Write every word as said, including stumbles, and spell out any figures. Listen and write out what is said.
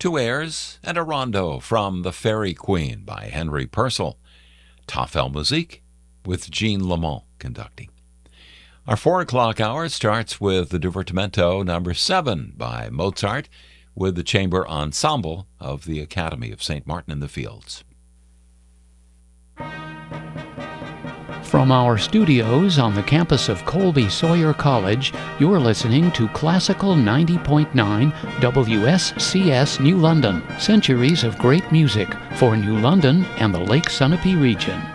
two airs, and a rondo from The Fairy Queen by Henry Purcell. Tafel Musik with Jean Lamont conducting. Our four o'clock hour starts with the Divertimento number seven by Mozart with the chamber ensemble of the Academy of Saint Martin in the Fields. From our studios on the campus of Colby Sawyer College, you're listening to Classical ninety point nine W S C S New London, centuries of great music for New London and the Lake Sunapee region.